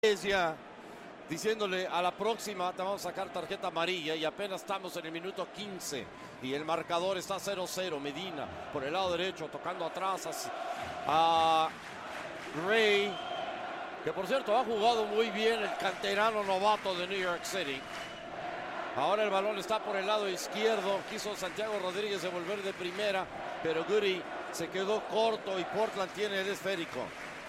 Ya diciéndole a la próxima te vamos a sacar tarjeta amarilla y apenas estamos en el minuto 15 y el marcador está 0-0. Medina por el lado derecho tocando atrás a Gray, que por cierto ha jugado muy bien el canterano novato de New York City. Ahora el balón está por el lado izquierdo, quiso Santiago Rodríguez devolver de primera, pero Goody se quedó corto y Portland tiene el esférico.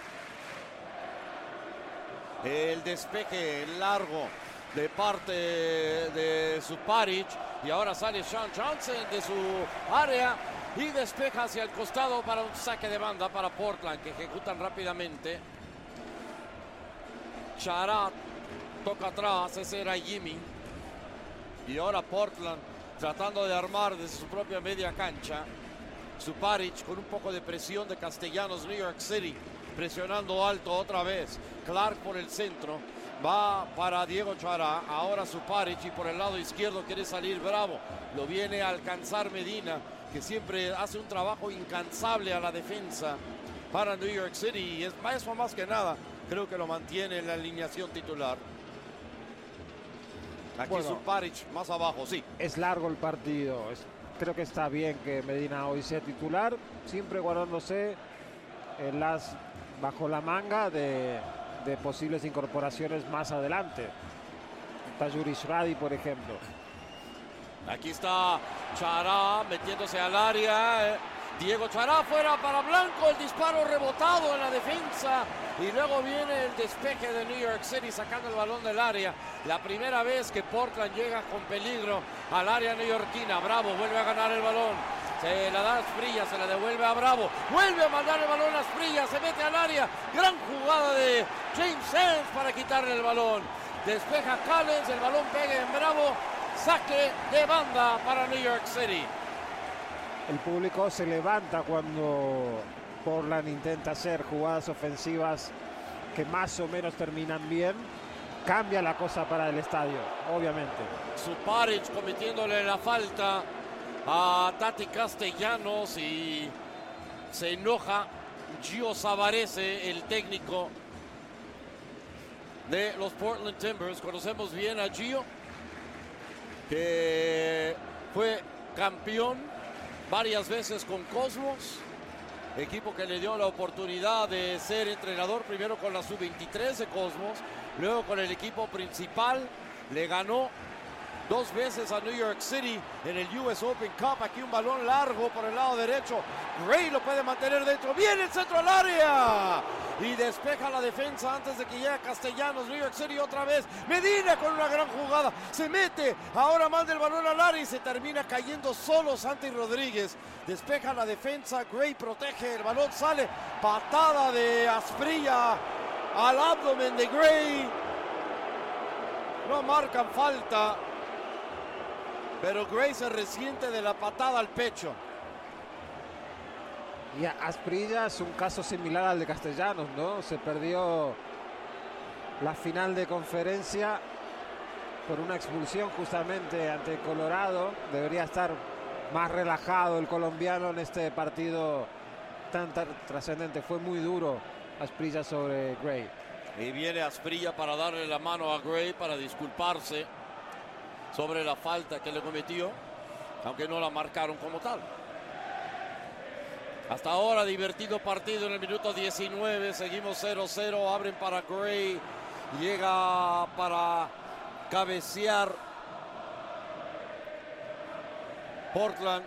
El despeje largo de parte de Suparic y ahora sale Sean Johnson de su área y despeja hacia el costado para un saque de banda para Portland, que ejecutan rápidamente. Charat toca atrás, ese era Jimmy, y ahora Portland tratando de armar desde su propia media cancha. Suparic con un poco de presión de Castellanos. New York City presionando alto otra vez. Clark por el centro, va para Diego Chará, ahora Suparic, y por el lado izquierdo quiere salir Bravo, lo viene a alcanzar Medina, que siempre hace un trabajo incansable a la defensa para New York City, y eso más que nada creo que lo mantiene en la alineación titular. Aquí bueno, Suparic más abajo, sí. Es largo el partido, creo que está bien que Medina hoy sea titular, siempre guardándose el as bajo la manga de posibles incorporaciones más adelante. Tajuri Shradi, por ejemplo. Aquí está Chará metiéndose al área. Diego Chará fuera para Blanco, el disparo rebotado en la defensa y luego viene el despeje de New York City sacando el balón del área. La primera vez que Portland llega con peligro al área neoyorquina. Bravo vuelve a ganar el balón. Se la da a Asprilla, se la devuelve a Bravo. Vuelve a mandar el balón a Asprilla, se mete al área. Gran jugada de James Sands para quitarle el balón. Despeja Callens, el balón pega en Bravo. Saque de banda para New York City. El público se levanta cuando Portland intenta hacer jugadas ofensivas que más o menos terminan bien. Cambia la cosa para el estadio, obviamente. Suparic cometiéndole la falta a Tati Castellanos y se enoja Gio Savarese, el técnico de los Portland Timbers. Conocemos bien a Gio, que fue campeón varias veces con Cosmos, equipo que le dio la oportunidad de ser entrenador primero con la sub-23 de Cosmos, luego con el equipo principal. Le ganó 2 veces a New York City en el US Open Cup. Aquí un balón largo por el lado derecho. Gray lo puede mantener dentro. Viene el centro al área y despeja la defensa antes de que llegue Castellanos. New York City otra vez. Medina con una gran jugada. Se mete. Ahora manda el balón al área y se termina cayendo solo Santi Rodríguez. Despeja la defensa. Gray protege. El balón sale. Patada de Asprilla al abdomen de Gray. No marcan falta, pero Gray se resiente de la patada al pecho. Y Asprilla es un caso similar al de Castellanos, ¿no? Se perdió la final de conferencia por una expulsión justamente ante Colorado. Debería estar más relajado el colombiano en este partido tan trascendente. Fue muy duro Asprilla sobre Gray. Y viene Asprilla para darle la mano a Gray para disculparse sobre la falta que le cometió, aunque no la marcaron como tal. Hasta ahora divertido partido en el minuto 19, seguimos 0-0, abren para Gray, llega para cabecear Portland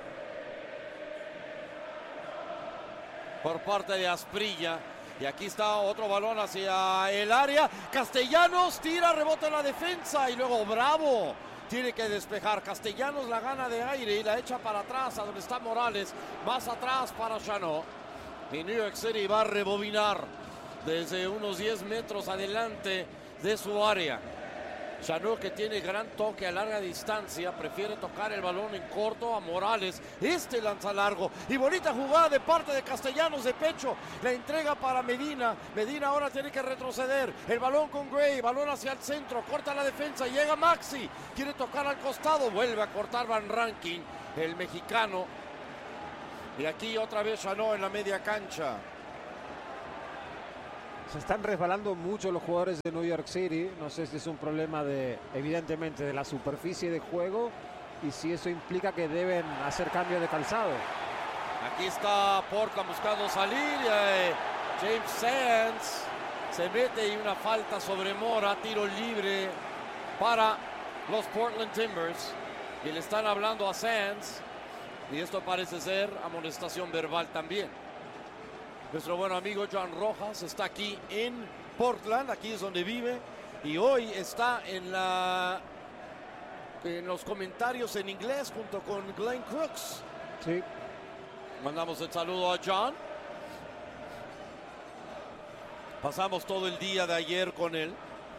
por parte de Asprilla. Y aquí está otro balón hacia el área. Castellanos tira, rebota en la defensa y luego Bravo tiene que despejar. Castellanos la gana de aire y la echa para atrás a donde está Morales. Más atrás para Chanot. Y New York City va a rebobinar desde unos 10 metros adelante de su área. Chanot, que tiene gran toque a larga distancia, prefiere tocar el balón en corto a Morales. Este lanza largo y bonita jugada de parte de Castellanos de pecho. La entrega para Medina. Medina ahora tiene que retroceder. El balón con Gray, balón hacia el centro, corta la defensa, llega Maxi, quiere tocar al costado, vuelve a cortar Van Rankin, el mexicano. Y aquí otra vez Chanot en la media cancha. Se están resbalando mucho los jugadores de New York City. No sé si es un problema evidentemente, de la superficie de juego y si eso implica que deben hacer cambio de calzado. Aquí está Portland buscando salir. James Sands se mete y una falta sobre Mora. Tiro libre para los Portland Timbers. Y le están hablando a Sands. Y esto parece ser amonestación verbal también. Nuestro buen amigo John Rojas está aquí en Portland, aquí es donde vive, y hoy está en los comentarios en inglés junto con Glenn Crooks. Sí. Mandamos el saludo a John. Pasamos todo el día de ayer con él.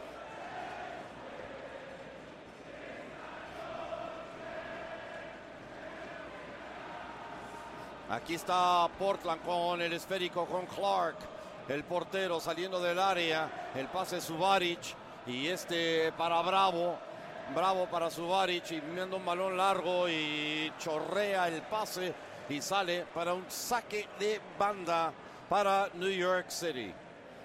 Aquí está Portland con el esférico con Clark, el portero saliendo del área, el pase Subaric y para Bravo, Bravo para Subaric y viendo un balón largo y chorrea el pase y sale para un saque de banda para New York City.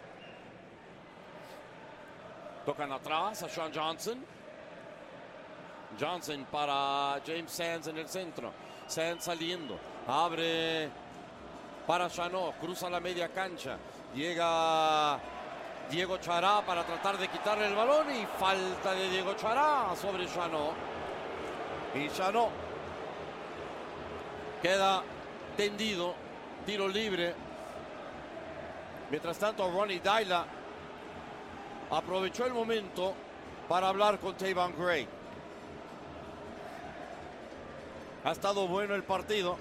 Tocan atrás a Sean Johnson. Johnson para James Sands en el centro. Sands saliendo. Abre para Chanot, cruza la media cancha, llega Diego Chará para tratar de quitarle el balón y falta de Diego Chará sobre Chanot. Y Chanot queda tendido, tiro libre. Mientras tanto, Ronnie Deila aprovechó el momento para hablar con Tayvon Gray. Ha estado bueno el partido.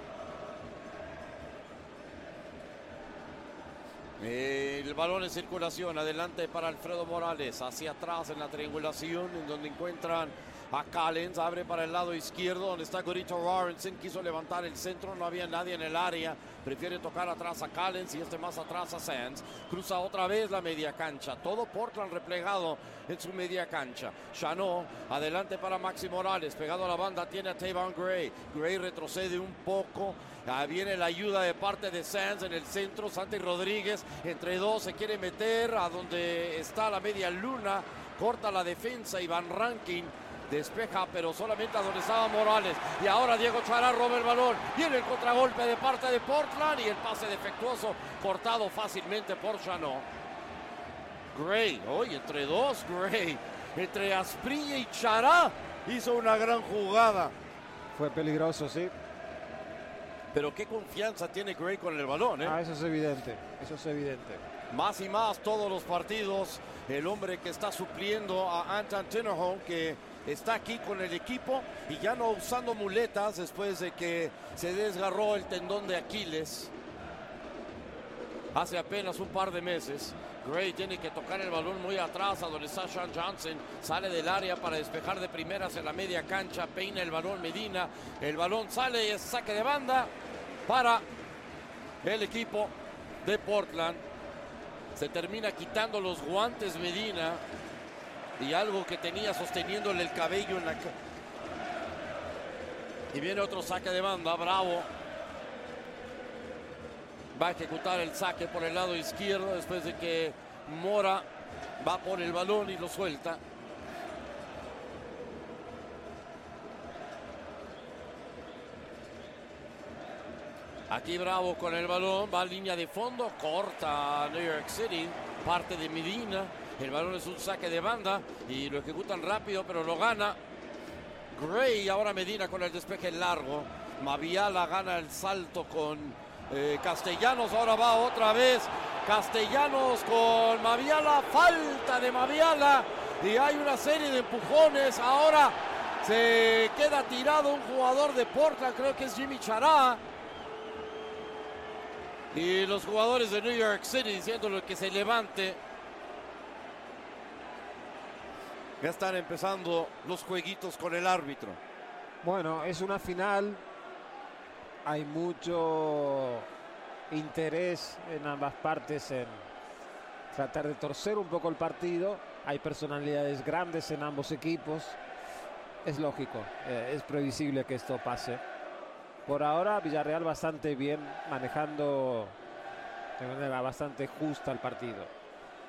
El balón en circulación, adelante para Alfredo Morales, hacia atrás en la triangulación, en donde encuentran a Callens, abre para el lado izquierdo, donde está Gorito Robinson, quiso levantar el centro, no había nadie en el área, prefiere tocar atrás a Callens y más atrás a Sands, cruza otra vez la media cancha, todo Portland replegado en su media cancha. Chanot, adelante para Maxi Morales, pegado a la banda, tiene a Tayvon Gray, Gray retrocede un poco. Viene la ayuda de parte de Sands en el centro. Santi Rodríguez entre dos se quiere meter a donde está la media luna. Corta la defensa y Van Rankin despeja, pero solamente a donde estaba Morales. Y ahora Diego Chará roba el balón. Viene el contragolpe de parte de Portland y el pase defectuoso cortado fácilmente por Chanot. Gray, hoy entre dos, Gray. Entre Asprilla y Chará hizo una gran jugada. Fue peligroso, sí. Pero qué confianza tiene Gray con el balón, ¿eh? Eso es evidente, eso es evidente. Más y más todos los partidos, el hombre que está supliendo a Anton Tinnerholm, que está aquí con el equipo y ya no usando muletas después de que se desgarró el tendón de Aquiles hace apenas un par de meses. Gray tiene que tocar el balón muy atrás a donde está Sean Johnson, sale del área para despejar de primeras en la media cancha, peina el balón Medina, el balón sale y es saque de banda para el equipo de Portland. Se termina quitando los guantes Medina y algo que tenía sosteniéndole el cabello en la y viene otro saque de banda. Bravo va a ejecutar el saque por el lado izquierdo después de que Mora va por el balón y lo suelta. Aquí Bravo con el balón, va a línea de fondo, corta a New York City, parte de Medina. El balón es un saque de banda y lo ejecutan rápido, pero lo gana Gray. Ahora Medina con el despeje largo. Maviala gana el salto con Castellanos, ahora va otra vez Castellanos con Maviala, falta de Maviala y hay una serie de empujones. Ahora se queda tirado un jugador de Portland, creo que es Jimmy Chará, y los jugadores de New York City diciéndole que se levante. Ya están empezando los jueguitos con el árbitro. Bueno, es una final. Hay mucho interés en ambas partes en tratar de torcer un poco el partido. Hay personalidades grandes en ambos equipos. Es lógico, es previsible que esto pase. Por ahora Villarreal bastante bien, manejando de manera bastante justa el partido.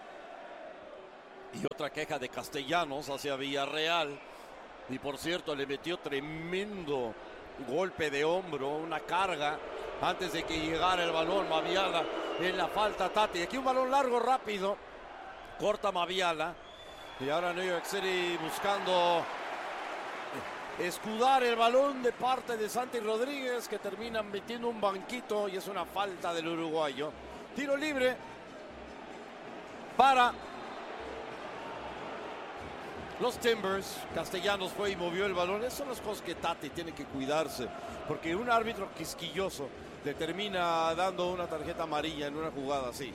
Y otra queja de Castellanos hacia Villarreal. Y por cierto, le metió tremendo golpe de hombro, una carga, antes de que llegara el balón. Maviala en la falta, Tati. Aquí un balón largo, rápido. Corta Maviala. Y ahora New York City buscando escudar el balón de parte de Santi Rodríguez, que terminan metiendo un banquito y es una falta del uruguayo. Tiro libre para los Timbers. Castellanos fue y movió el balón. Esas son las cosas que Tati tiene que cuidarse, porque un árbitro quisquilloso le termina dando una tarjeta amarilla en una jugada así.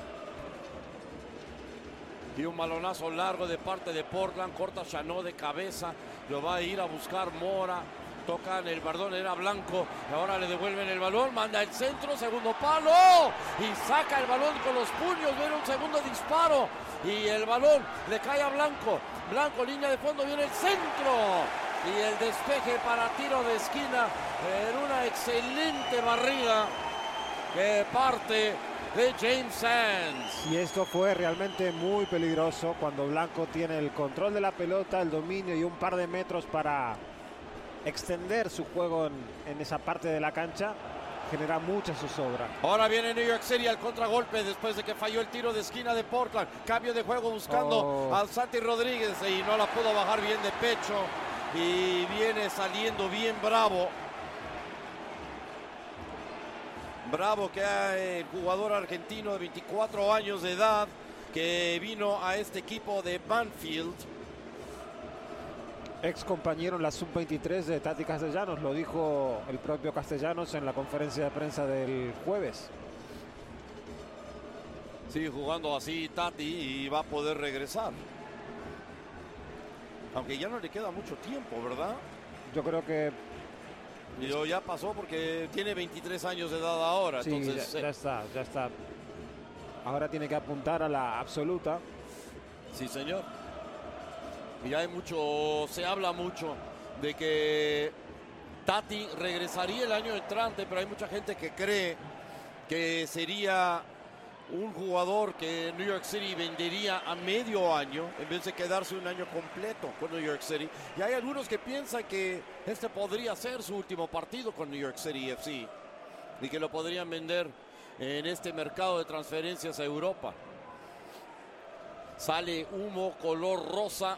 Y un balonazo largo de parte de Portland. Corta Chanot de cabeza. Lo va a ir a buscar Mora. Tocan el bardón, era Blanco. Ahora le devuelven el balón. Manda el centro, segundo palo. Y saca el balón con los puños. Viene un segundo disparo. Y el balón le cae a Blanco. Blanco, línea de fondo, viene el centro. Y el despeje para tiro de esquina. En una excelente barrida que parte de James Sands. Y esto fue realmente muy peligroso cuando Blanco tiene el control de la pelota, el dominio y un par de metros para extender su juego en esa parte de la cancha. Genera mucha zozobra. Ahora viene New York City al contragolpe después de que falló el tiro de esquina de Portland. Cambio de juego buscando al Santi Rodríguez y no la pudo bajar bien de pecho. Y viene saliendo bien Bravo. Bravo, que es el jugador argentino de 24 años de edad, que vino a este equipo de Banfield. Ex compañero en la sub-23 de Tati Castellanos, lo dijo el propio Castellanos en la conferencia de prensa del jueves. Sigue jugando así Tati y va a poder regresar. Aunque ya no le queda mucho tiempo, ¿verdad? Yo creo que ya pasó porque tiene 23 años de edad ahora. Sí, entonces, ya está. Ahora tiene que apuntar a la absoluta. Sí, señor. Y hay mucho, se habla mucho de que Tati regresaría el año entrante, pero hay mucha gente que cree que sería un jugador que New York City vendería a medio año en vez de quedarse un año completo con New York City. Y hay algunos que piensan que este podría ser su último partido con New York City FC y que lo podrían vender en este mercado de transferencias a Europa. Sale humo color rosa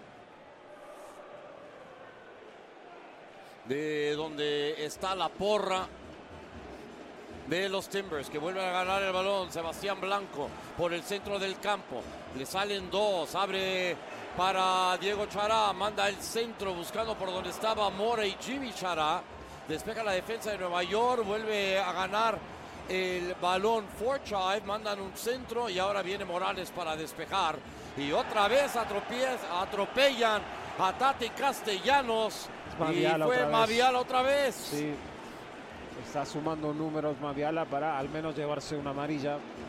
de donde está la porra de los Timbers, que vuelven a ganar el balón. Sebastián Blanco por el centro del campo. Le salen dos. Abre para Diego Chará. Manda el centro buscando por donde estaba Mora y Jimmy Chará. Despeja la defensa de Nueva York. Vuelve a ganar el balón Forsyth. Mandan un centro y ahora viene Morales para despejar. Y otra vez atropellan a Tati Castellanos. Maviala y fue Maviala otra vez. Sí. Está sumando números Maviala para al menos llevarse una amarilla.